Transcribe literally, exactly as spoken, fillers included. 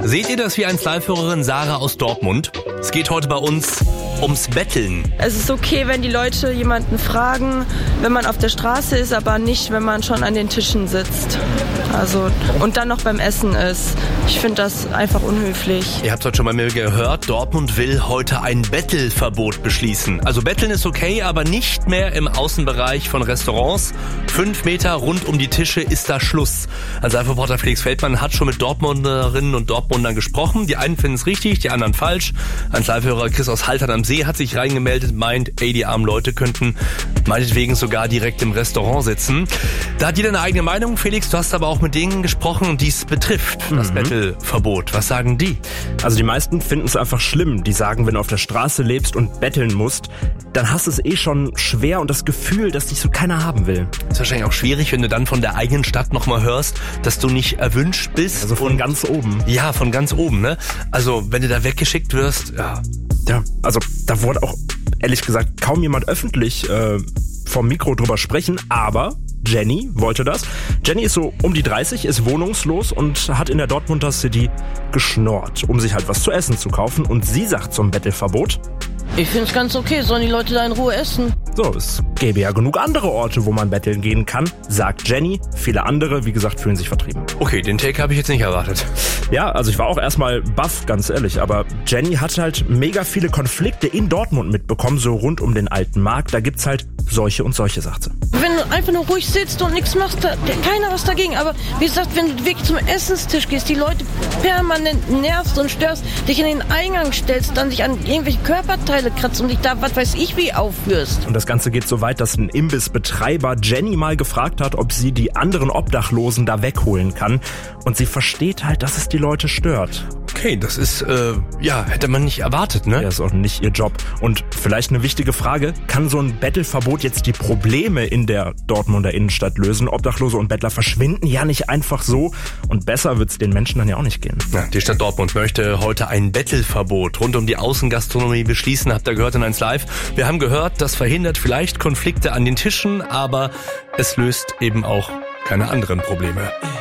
Seht ihr das wie eins Live-Hörerin Sarah aus Dortmund? Es geht heute bei uns ums Betteln. Es ist okay, wenn die Leute jemanden fragen, wenn man auf der Straße ist, aber nicht, wenn man schon an den Tischen sitzt. Also, und dann noch beim Essen ist. Ich finde das einfach unhöflich. Ihr habt es heute schon bei mir gehört, Dortmund will heute ein Bettelverbot beschließen. Also Betteln ist okay, aber nicht mehr im Außenbereich von Restaurants. Fünf Meter rund um die Tische ist da Schluss. Als Live-Reporter Felix Feldmann hat schon mit Dortmunderinnen und Dortmundern gesprochen. Die einen finden es richtig, die anderen falsch. Als Live-Hörer Chris aus Haltern am See hat sich reingemeldet, meint, ey, die armen Leute könnten meinetwegen sogar direkt im Restaurant sitzen. Da hat jeder eine eigene Meinung. Felix, du hast aber auch mit denen gesprochen, die es betrifft, das mhm. Bettelverbot. Was sagen die? Also die meisten finden es einfach schlimm. Die sagen, wenn du auf der Straße lebst und betteln musst, dann hast du es eh schon schwer und das Gefühl, dass dich so keiner haben will. Ist wahrscheinlich auch schwierig, wenn du dann von der eigenen Stadt nochmal hörst, dass du nicht erwünscht bist. Also von und, ganz oben. Ja, von ganz oben, ne? Also wenn du da weggeschickt wirst, ja. Ja, also da wurde auch, ehrlich gesagt, kaum jemand öffentlich äh, vom Mikro drüber sprechen, aber Jenny wollte das. Jenny ist so um die dreißig, ist wohnungslos und hat in der Dortmunder City geschnorrt, um sich halt was zu essen zu kaufen. Und sie sagt zum Bettelverbot: Ich finde es ganz okay, sollen die Leute da in Ruhe essen. So, es gäbe ja genug andere Orte, wo man betteln gehen kann, sagt Jenny. Viele andere, wie gesagt, fühlen sich vertrieben. Okay, den Take habe ich jetzt nicht erwartet. Ja, also ich war auch erstmal baff, ganz ehrlich, aber Jenny hat halt mega viele Konflikte in Dortmund mitbekommen, so rund um den alten Markt. Da gibt's halt solche und solche, sagt sie. Wenn du einfach nur ruhig sitzt und nichts machst, da, keiner was dagegen. Aber wie gesagt, wenn du wirklich zum Essenstisch gehst, die Leute permanent nervst und störst, dich in den Eingang stellst, dann dich an irgendwelche Körperteile kratzt und dich da, was weiß ich, wie aufführst. Und das Ganze geht so weit, dass ein Imbissbetreiber Jenny mal gefragt hat, ob sie die anderen Obdachlosen da wegholen kann. Und sie versteht halt, dass es die Leute stört. Okay, das ist, äh, ja, hätte man nicht erwartet, ne? Ja, ist auch nicht ihr Job. Und vielleicht eine wichtige Frage: Kann so ein Bettelverbot jetzt die Probleme in der Dortmunder Innenstadt lösen? Obdachlose und Bettler verschwinden ja nicht einfach so. Und besser wird's den Menschen dann ja auch nicht gehen. Ja, die Stadt Dortmund möchte heute ein Bettelverbot rund um die Außengastronomie beschließen. Habt ihr gehört in eins Live? Wir haben gehört, das verhindert vielleicht Konflikte an den Tischen, aber es löst eben auch keine anderen Probleme.